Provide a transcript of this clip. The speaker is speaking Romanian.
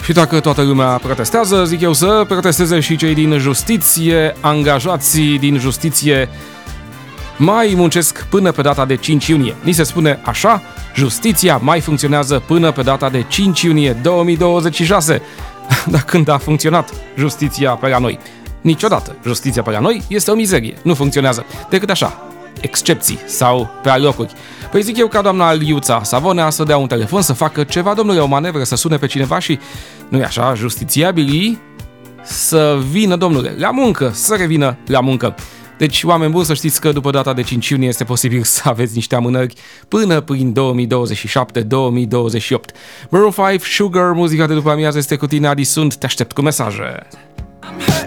Și dacă toată lumea protestează, zic eu să protesteze și cei din justiție. Angajații din justiție mai muncesc până pe data de 5 iunie. Ni se spune așa, justiția mai funcționează până pe data de 5 iunie 2026. Dar când a funcționat justiția pe la noi? Niciodată. Justiția pe la noi este o mizerie. Nu funcționează. Decât așa, excepții sau pe alocuri. Păi zic eu ca doamna Liuța Savonea să dea un telefon, să facă ceva, domnule, o manevră, să sune pe cineva și, nu-i așa, justițiabilii să vină, domnule, la muncă, să revină la muncă. Deci, oameni buni, să știți că după data de 5 iunie este posibil să aveți niște amânări până prin 2027-2028. Maroon 5, Sugar, muzica de după amiază este cu tine, Adi, sunt, te aștept cu mesaje.